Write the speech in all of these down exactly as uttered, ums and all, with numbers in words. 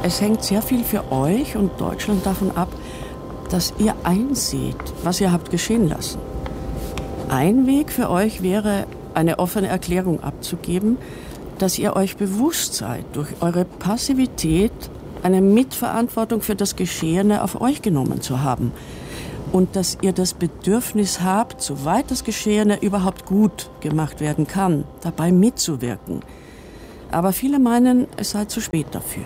Es hängt sehr viel für euch und Deutschland davon ab, dass ihr einseht, was ihr habt geschehen lassen. Ein Weg für euch wäre, eine offene Erklärung abzugeben, dass ihr euch bewusst seid, durch eure Passivität eine Mitverantwortung für das Geschehene auf euch genommen zu haben. Und dass ihr das Bedürfnis habt, soweit das Geschehene überhaupt gut gemacht werden kann, dabei mitzuwirken. Aber viele meinen, es sei zu spät dafür.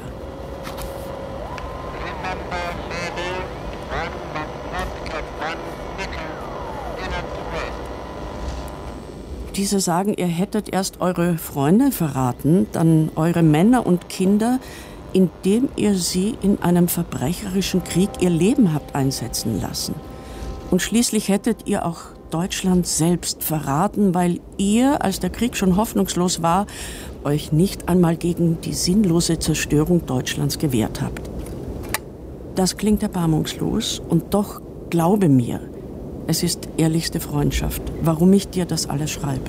Diese sagen, ihr hättet erst eure Freunde verraten, dann eure Männer und Kinder, indem ihr sie in einem verbrecherischen Krieg ihr Leben habt einsetzen lassen. Und schließlich hättet ihr auch Deutschland selbst verraten, weil ihr, als der Krieg schon hoffnungslos war, euch nicht einmal gegen die sinnlose Zerstörung Deutschlands gewehrt habt. Das klingt erbarmungslos und doch glaube mir, es ist ehrlichste Freundschaft, warum ich dir das alles schreibe.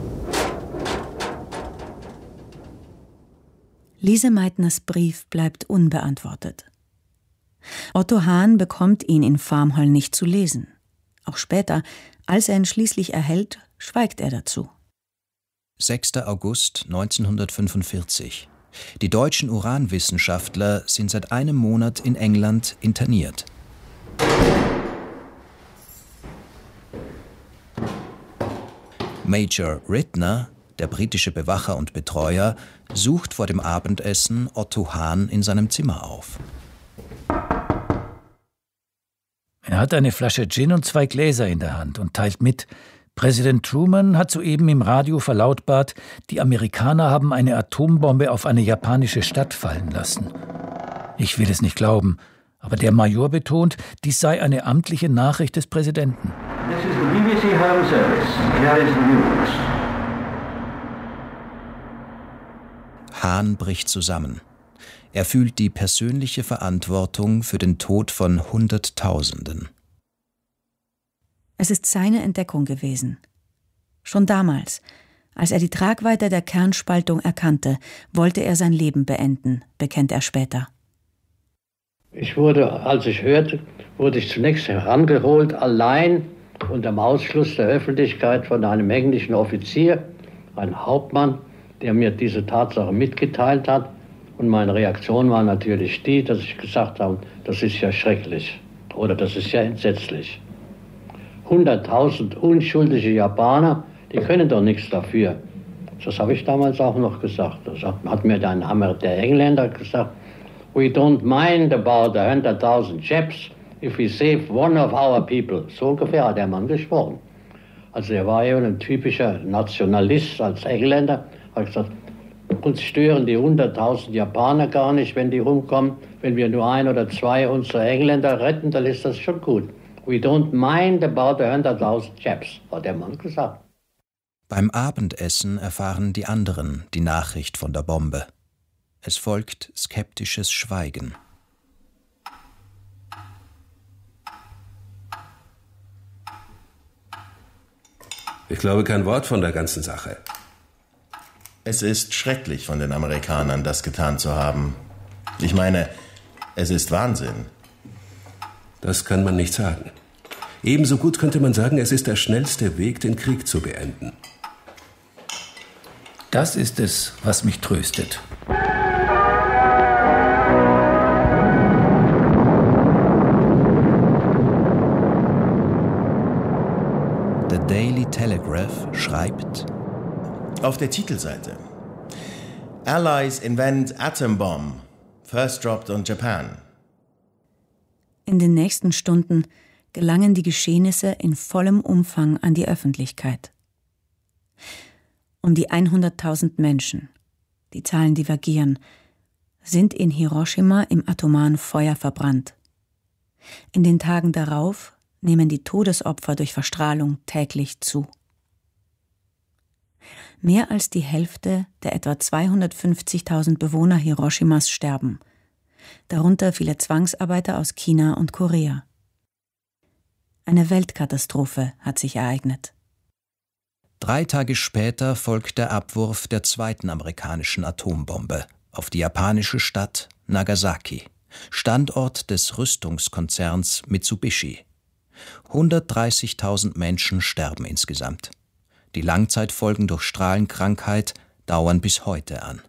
Lise Meitners Brief bleibt unbeantwortet. Otto Hahn bekommt ihn in Farmhall nicht zu lesen. Auch später, als er ihn schließlich erhält, schweigt er dazu. sechster August neunzehnhundertfünfundvierzig. Die deutschen Uranwissenschaftler sind seit einem Monat in England interniert. Major Ridner, der britische Bewacher und Betreuer, sucht vor dem Abendessen Otto Hahn in seinem Zimmer auf. Er hat eine Flasche Gin und zwei Gläser in der Hand und teilt mit, Präsident Truman hat soeben im Radio verlautbart, die Amerikaner haben eine Atombombe auf eine japanische Stadt fallen lassen. Ich will es nicht glauben, aber der Major betont, dies sei eine amtliche Nachricht des Präsidenten. This is the B B C Home Service. Here is the news. Hahn bricht zusammen. Er fühlt die persönliche Verantwortung für den Tod von Hunderttausenden. Es ist seine Entdeckung gewesen. Schon damals, als er die Tragweite der Kernspaltung erkannte, wollte er sein Leben beenden, bekennt er später. Ich wurde, als ich hörte, wurde ich zunächst herangeholt, allein unter dem Ausschluss der Öffentlichkeit von einem englischen Offizier, ein Hauptmann, der mir diese Tatsache mitgeteilt hat. Und meine Reaktion war natürlich die, dass ich gesagt habe, das ist ja schrecklich oder das ist ja entsetzlich. Hunderttausend unschuldige Japaner, die können doch nichts dafür. Das habe ich damals auch noch gesagt. Das hat mir dann der Engländer gesagt, we don't mind about a hundred thousand Japs if we save one of our people. So ungefähr hat der Mann gesprochen. Also er war ja ein typischer Nationalist als Engländer. Er hat gesagt, uns stören die hunderttausend Japaner gar nicht, wenn die rumkommen. Wenn wir nur ein oder zwei unserer Engländer retten, dann ist das schon gut. We don't mind about a hundred thousand Japs, hat der Mann gesagt. Beim Abendessen erfahren die anderen die Nachricht von der Bombe. Es folgt skeptisches Schweigen. Ich glaube kein Wort von der ganzen Sache. Es ist schrecklich von den Amerikanern, das getan zu haben. Ich meine, es ist Wahnsinn. Das kann man nicht sagen. Ebenso gut könnte man sagen, es ist der schnellste Weg, den Krieg zu beenden. Das ist es, was mich tröstet. The Daily Telegraph schreibt: Auf der Titelseite: Allies invent atom bomb, first dropped on Japan. In den nächsten Stunden gelangen die Geschehnisse in vollem Umfang an die Öffentlichkeit. Um die hunderttausend Menschen, die Zahlen divergieren, sind in Hiroshima im atomaren Feuer verbrannt. In den Tagen darauf nehmen die Todesopfer durch Verstrahlung täglich zu. Mehr als die Hälfte der etwa zweihundertfünfzigtausend Bewohner Hiroshimas sterben, darunter viele Zwangsarbeiter aus China und Korea. Eine Weltkatastrophe hat sich ereignet. Drei Tage später folgt der Abwurf der zweiten amerikanischen Atombombe auf die japanische Stadt Nagasaki, Standort des Rüstungskonzerns Mitsubishi. hundertdreißigtausend Menschen sterben insgesamt. Die Langzeitfolgen durch Strahlenkrankheit dauern bis heute an.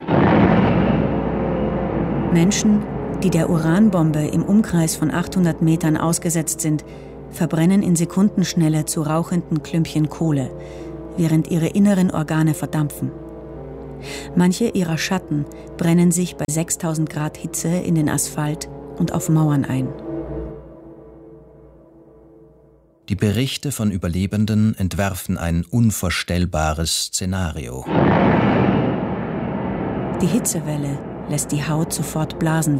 Menschen, die der Uranbombe im Umkreis von achthundert Metern ausgesetzt sind, verbrennen in Sekundenschnelle zu rauchenden Klümpchen Kohle, während ihre inneren Organe verdampfen. Manche ihrer Schatten brennen sich bei sechstausend Grad Hitze in den Asphalt und auf Mauern ein. Die Berichte von Überlebenden entwerfen ein unvorstellbares Szenario. Die Hitzewelle lässt die Haut sofort Blasen